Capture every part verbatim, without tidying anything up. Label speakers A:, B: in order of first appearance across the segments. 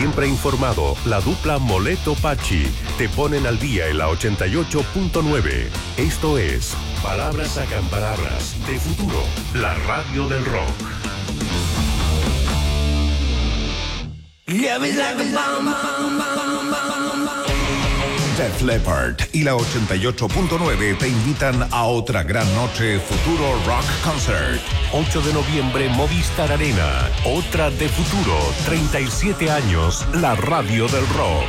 A: Siempre informado, la dupla Moleto-Pachi te ponen al día en la ochenta y ocho punto nueve. Esto es Palabras Sacan Palabras de Futuro, la radio del rock.
B: Def Leppard y la ochenta y ocho punto nueve te invitan a otra gran noche Futuro Rock Concert.
A: ocho de noviembre, Movistar Arena. Otra de Futuro. treinta y siete años, la radio del rock.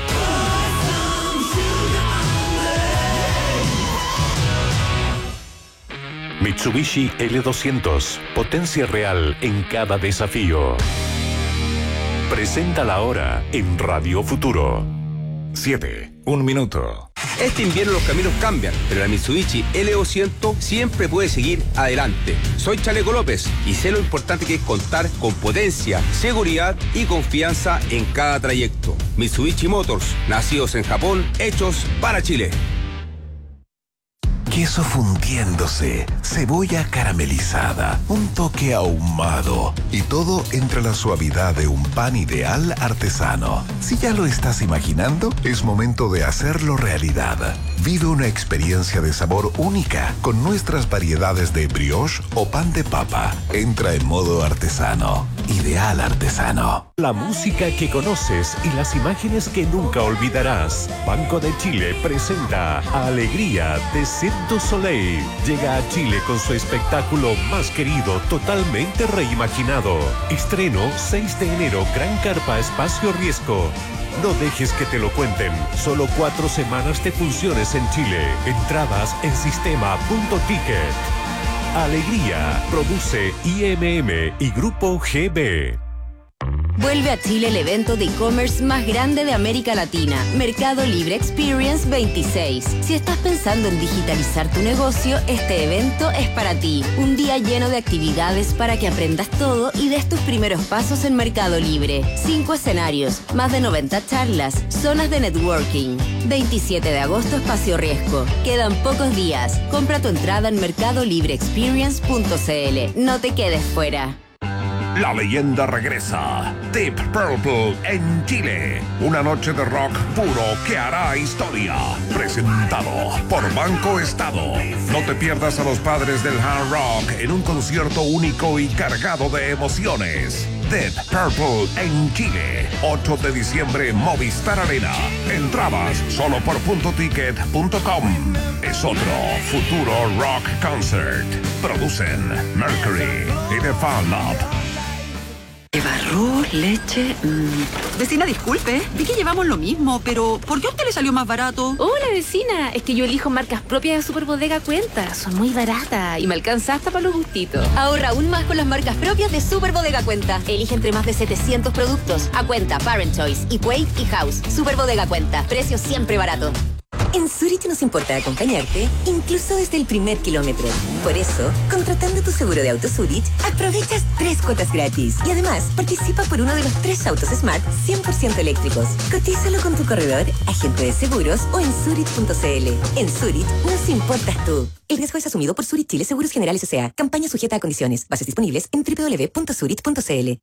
A: Mitsubishi L doscientos. Potencia real en cada desafío. Presenta la hora en Radio Futuro.
B: siete. Un minuto.
C: Este invierno los caminos cambian, pero la Mitsubishi L doscientos siempre puede seguir adelante. Soy Chaleco López y sé lo importante que es contar con potencia, seguridad y confianza en cada trayecto. Mitsubishi Motors, nacidos en Japón, hechos para Chile.
B: Queso fundiéndose, cebolla caramelizada, un toque ahumado y todo entre la suavidad de un pan ideal artesano. Si ya lo estás imaginando, es momento de hacerlo realidad. Vive una experiencia de sabor única con nuestras variedades de brioche o pan de papa. Entra en modo artesano. Ideal artesano.
A: La música que conoces y las imágenes que nunca olvidarás. Banco de Chile presenta Alegría de Cirque du Soleil. Llega a Chile con su espectáculo más querido, totalmente reimaginado. Estreno seis de enero, Gran Carpa Espacio Riesgo. No dejes que te lo cuenten. Solo cuatro semanas de funciones en Chile. Entradas en sistema punto ticket. Alegría. Produce I M M y Grupo G B.
D: Vuelve a Chile el evento de e-commerce más grande de América Latina, Mercado Libre Experience veintiséis. Si estás pensando en digitalizar tu negocio, este evento es para ti. Un día lleno de actividades para que aprendas todo y des tus primeros pasos en Mercado Libre. Cinco escenarios, más de noventa charlas, zonas de networking. veintisiete de agosto, Espacio Riesgo. Quedan pocos días. Compra tu entrada en mercado libre experience punto c l. No te quedes fuera.
B: La leyenda regresa. Deep Purple en Chile. Una noche de rock puro que hará historia. Presentado por Banco Estado. No te pierdas a los padres del hard rock en un concierto único y cargado de emociones. Deep Purple en Chile. ocho de diciembre, Movistar Arena. Entradas solo por punto ticket punto com. Es otro Futuro Rock Concert. Producen Mercury y The Fan Lab.
E: Arroz, leche... Mmm. Vecina, disculpe, vi que llevamos lo mismo, pero ¿por qué a usted le salió más barato?
F: Hola, vecina, es que yo elijo marcas propias de Superbodega Cuenta. Son muy baratas y me alcanza hasta para los gustitos.
D: Ahorra aún más con las marcas propias de Superbodega Cuenta. Elige entre más de setecientos productos. A Cuenta, Parent Choice, Equate y House. Superbodega Cuenta, precio siempre barato. En Zurich nos importa acompañarte, incluso desde el primer kilómetro. Por eso, contratando tu seguro de auto Zurich, aprovechas tres cuotas gratis. Y además, participa por uno de los tres autos Smart cien por ciento eléctricos. Cotízalo con tu corredor, agente de seguros o en zurich punto c l. En Zurich, nos importas tú. El riesgo es asumido por Zurich Chile Seguros Generales S A. Campaña sujeta a condiciones. Bases disponibles en doble u doble u doble u punto zurich punto c l.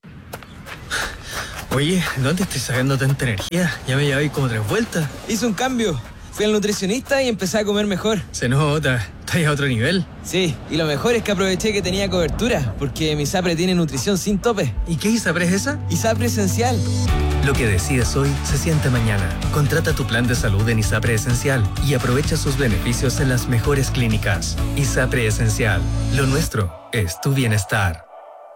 G: Oye, ¿dónde estoy sacando tanta energía? Ya me llevé como tres vueltas.
H: Hice un cambio. Fui al nutricionista y empecé a comer mejor.
G: Se nota, estás a otro nivel.
H: Sí, y lo mejor es que aproveché que tenía cobertura, porque mi ISAPRE tiene nutrición sin tope.
G: ¿Y qué ISAPRE es esa?
H: ISAPRE Esencial.
G: Lo que decides hoy se siente mañana. Contrata tu plan de salud en ISAPRE Esencial y aprovecha sus beneficios en las mejores clínicas. ISAPRE Esencial. Lo nuestro es tu bienestar.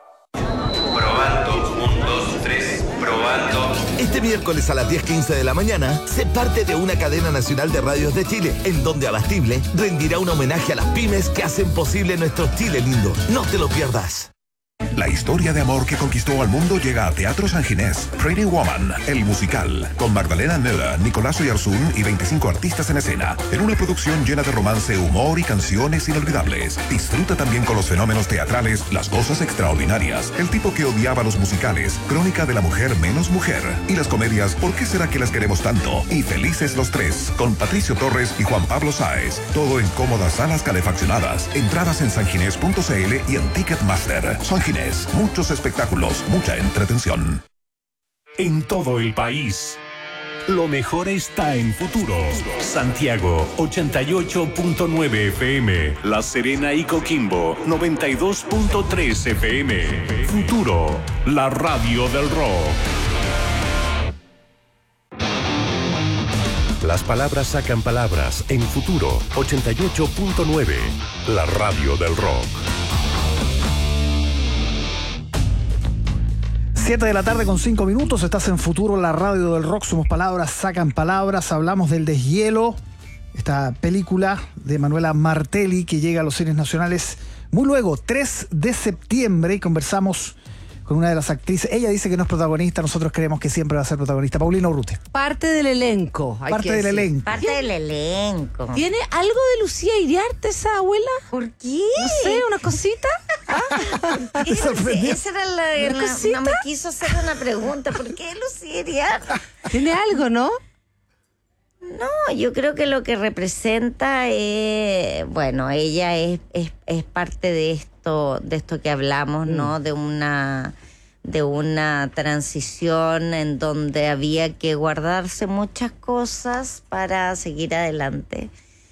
I: Este miércoles a las diez quince de la mañana, sé parte de una cadena nacional de radios de Chile, en donde Abastible rendirá un homenaje a las pymes que hacen posible nuestro Chile lindo. No te lo pierdas.
B: La historia de amor que conquistó al mundo llega a Teatro San Ginés. Pretty Woman, el musical, con Magdalena Nöda, Nicolás Oyarzún y veinticinco artistas en escena, en una producción llena de romance, humor y canciones inolvidables. Disfruta también con los fenómenos teatrales, las cosas extraordinarias, el tipo que odiaba los musicales, Crónica de la mujer menos mujer, y las comedias ¿Por qué será que las queremos tanto? Y Felices los tres, con Patricio Torres y Juan Pablo Sáez. Todo en cómodas salas calefaccionadas. Entradas en sanginés punto c l y en Ticketmaster. San Ginés, muchos espectáculos, mucha entretención.
A: en todo el país. Lo mejor está en Futuro. Santiago ochenta y ocho punto nueve F M. La Serena y Coquimbo noventa y dos punto tres F M. Futuro, la radio del rock. Las palabras sacan palabras en Futuro ochenta y ocho punto nueve. La radio del rock.
J: siete de la tarde con cinco minutos, estás en Futuro, la radio del rock, somos palabras, sacan palabras, hablamos del Deshielo, esta película de Manuela Martelli que llega a los cines nacionales muy luego, tres de septiembre, y conversamos con una de las actrices. Ella dice que no es protagonista, nosotros creemos que siempre va a ser protagonista. Paulina Urrutia.
K: Parte del elenco.
J: Hay Parte del decir. elenco.
L: Parte del elenco.
K: ¿Tiene algo de Lucía Iriarte esa abuela?
L: ¿Por qué?
K: No sé, una cosita.
L: ¿Ah? Esa, esa era la, ¿Una la cosita? No me quiso hacer una pregunta. ¿Por qué Lucía Iriarte?
K: Tiene algo, ¿no?
L: No, yo creo que lo que representa es, bueno, ella es, es, es parte de esto, de esto que hablamos, mm. ¿no? De una, de una transición en donde había que guardarse muchas cosas para seguir adelante.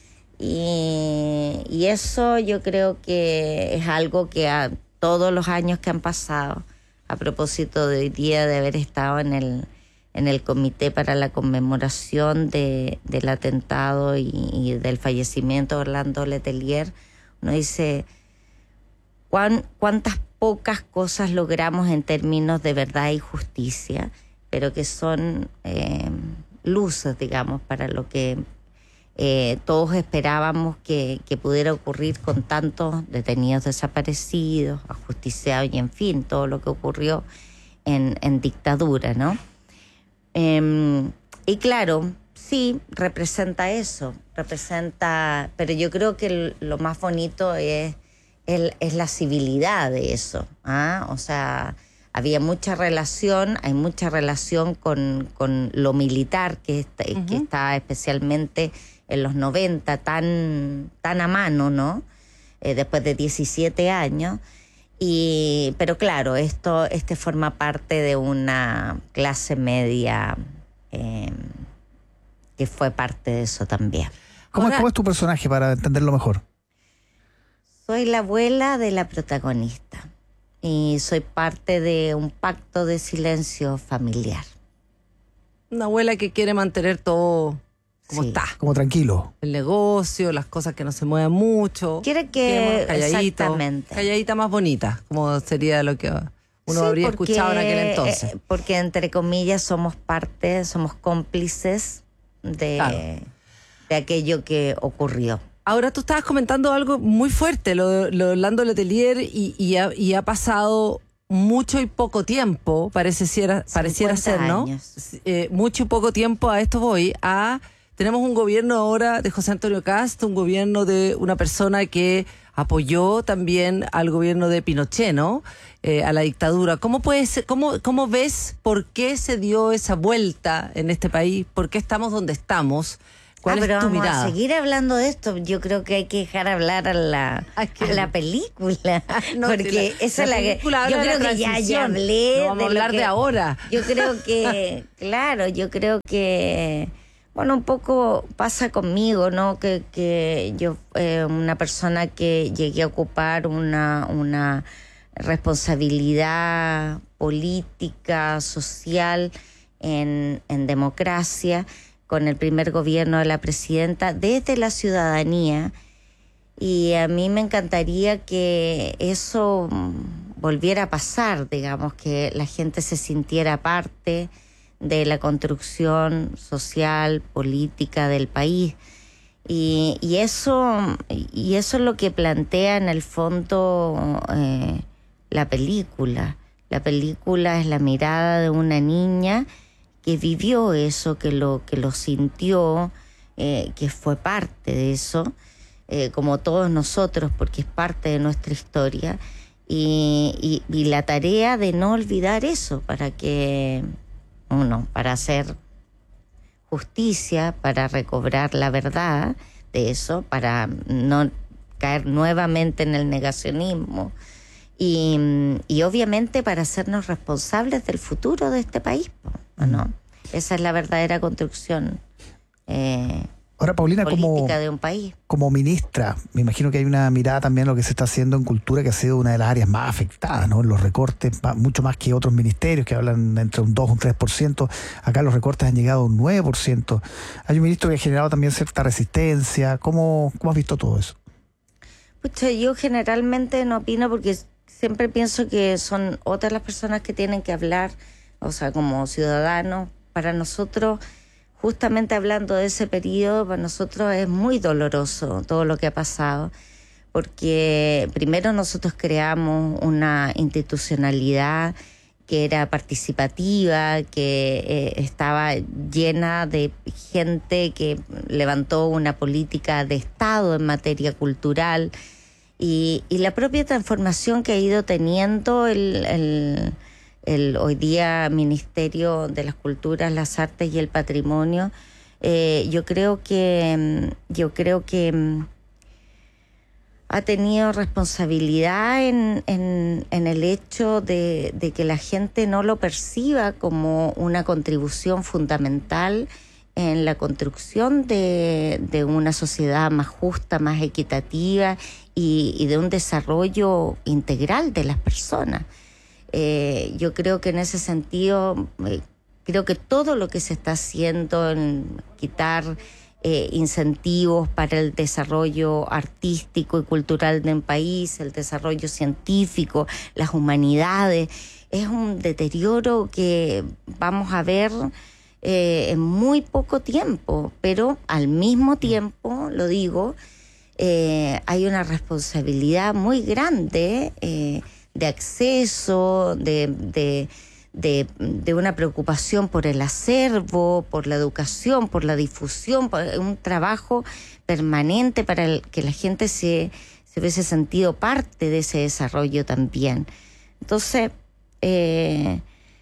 L: Y, y eso yo creo que es algo que a todos los años que han pasado, a propósito de hoy día de haber estado en el en el comité para la conmemoración de, del atentado y, y del fallecimiento de Orlando Letelier, uno dice, ¿cuán, cuántas pocas cosas logramos en términos de verdad y justicia, pero que son eh, luces, digamos, para lo que eh, todos esperábamos que, que pudiera ocurrir con tantos detenidos desaparecidos, ajusticiados y en fin, todo lo que ocurrió en, en dictadura, ¿no? Eh, y claro, sí, representa eso, representa, pero yo creo que el, lo más bonito es, el, es la civilidad de eso, ¿ah? O sea, había mucha relación, hay mucha relación con, con lo militar que está, uh-huh. que está especialmente en los noventa tan, tan a mano, ¿no? Eh, después de diecisiete años. Y, pero claro, esto este forma parte de una clase media eh, que fue parte de eso también.
J: ¿Cómo,
L: Ahora,
J: ¿Cómo es tu personaje para entenderlo mejor?
L: Soy la abuela de la protagonista y soy parte de un pacto de silencio familiar.
K: Una abuela que quiere mantener todo como sí. está.
J: Como tranquilo.
K: El negocio, las cosas que no se muevan mucho.
L: Quiere que...
K: Calladito,
L: exactamente.
K: Calladita más bonita, como sería lo que uno
L: sí,
K: habría
L: porque,
K: escuchado en aquel entonces.
L: Eh, porque entre comillas somos parte, somos cómplices de, claro. de aquello que ocurrió.
K: Ahora tú estabas comentando algo muy fuerte, lo, lo de Orlando Letelier, y, y, ha, y ha pasado mucho y poco tiempo, pareciera, pareciera ser, ¿no? Eh, mucho y poco tiempo, a esto voy, a... Tenemos un gobierno ahora de José Antonio Kast, un gobierno de una persona que apoyó también al gobierno de Pinochet, ¿no? Eh, a la dictadura. ¿Cómo puede ser, cómo, cómo ves por qué se dio esa vuelta en este país? ¿Por qué estamos donde estamos? ¿Cuál
L: ah,
K: es
L: pero
K: tu
L: vamos
K: mirada?
L: A seguir hablando de esto. Yo creo que hay que dejar hablar a la, ¿A a la película. No, porque la, esa es la que... Yo creo que ya, ya hablé.
K: No vamos
L: de
K: a hablar
L: que,
K: de ahora.
L: Yo creo que, claro, yo creo que... Bueno, un poco pasa conmigo, ¿no? Que, que yo, eh, una persona que llegué a ocupar una, una responsabilidad política, social, en, en democracia, con el primer gobierno de la presidenta, desde la ciudadanía. Y a mí me encantaría que eso volviera a pasar, digamos, que la gente se sintiera parte de la construcción social, política del país. Y, y eso y eso es lo que plantea en el fondo eh, la película. La película es la mirada de una niña que vivió eso, que lo, que lo sintió, eh, que fue parte de eso, eh, como todos nosotros, porque es parte de nuestra historia. Y, y, y la tarea de no olvidar eso, para que... Uno, para hacer justicia, para recobrar la verdad de eso, para no caer nuevamente en el negacionismo y, y obviamente para hacernos responsables del futuro de este país. ¿o no? Esa es la verdadera construcción eh,
J: Ahora, Paulina,
L: política
J: como,
L: de un país.
J: como ministra, me imagino que hay una mirada también a lo que se está haciendo en cultura, que ha sido una de las áreas más afectadas, ¿no? Los recortes, mucho más que otros ministerios que hablan entre un dos y un tres por ciento. Acá los recortes han llegado a un nueve por ciento. Hay un ministro que ha generado también cierta resistencia. ¿Cómo, cómo has visto todo eso?
L: Pucha, yo generalmente no opino porque siempre pienso que son otras las personas que tienen que hablar, o sea, como ciudadanos. Para nosotros, justamente hablando de ese periodo, para nosotros es muy doloroso todo lo que ha pasado, porque primero nosotros creamos una institucionalidad que era participativa, que eh, estaba llena de gente que levantó una política de Estado en materia cultural, y, y la propia transformación que ha ido teniendo el... el el hoy día Ministerio de las Culturas, las Artes y el Patrimonio, eh, yo creo que yo creo que ha tenido responsabilidad en, en, en el hecho de, de que la gente no lo perciba como una contribución fundamental en la construcción de, de una sociedad más justa, más equitativa y, y de un desarrollo integral de las personas. Eh, yo creo que en ese sentido, eh, creo que todo lo que se está haciendo en quitar eh, incentivos para el desarrollo artístico y cultural de un país, el desarrollo científico, las humanidades, es un deterioro que vamos a ver eh, en muy poco tiempo, pero al mismo tiempo, lo digo, eh, hay una responsabilidad muy grande eh, de acceso, de, de, de, de una preocupación por el acervo, por la educación, por la difusión, por un trabajo permanente para el, que la gente se, se hubiese sentido parte de ese desarrollo también. Entonces, eh,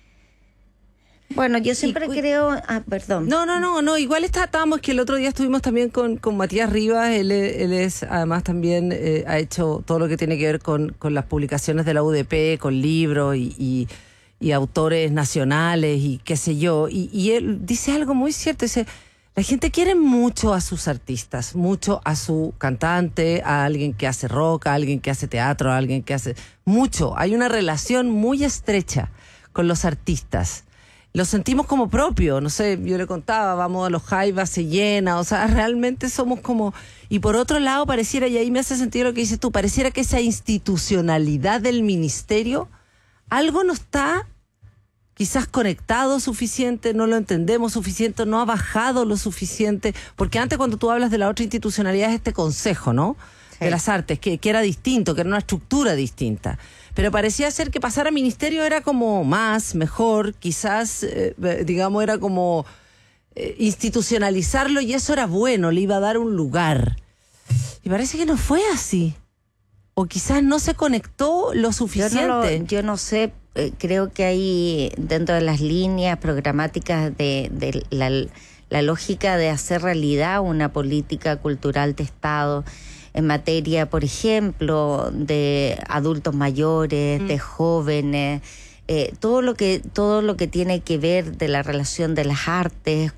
L: bueno, yo siempre y, creo... Ah, perdón.
K: No, no, no, no. Igual está, estábamos que el otro día estuvimos también con, con Matías Rivas. Él, él es, además, también eh, ha hecho todo lo que tiene que ver con, con las publicaciones de la U D P, con libros y, y, y autores nacionales y qué sé yo. Y, y él dice algo muy cierto. Dice, la gente quiere mucho a sus artistas, mucho a su cantante, a alguien que hace rock, a alguien que hace teatro, a alguien que hace... Mucho. Hay una relación muy estrecha con los artistas. Lo sentimos como propio, no sé, yo le contaba, vamos a los Jaivas, se llena, o sea, realmente somos como... Y por otro lado, pareciera, y ahí me hace sentido lo que dices tú, pareciera que esa institucionalidad del ministerio, algo no está quizás conectado suficiente, no lo entendemos suficiente, no ha bajado lo suficiente, porque antes cuando tú hablas de la otra institucionalidad es este consejo, ¿no? Sí. De las artes, que, que era distinto, que era una estructura distinta. Pero parecía ser que pasar a ministerio era como más, mejor, quizás, eh, digamos, era como eh, institucionalizarlo y eso era bueno, le iba a dar un lugar. Y parece que no fue así. O quizás no se conectó lo suficiente.
L: Yo no, lo, yo no sé, eh, creo que hay dentro de las líneas programáticas de, de la, la lógica de hacer realidad una política cultural de Estado, en materia, por ejemplo, de adultos mayores, mm. de jóvenes, eh, todo lo que todo lo que tiene que ver de la relación de las artes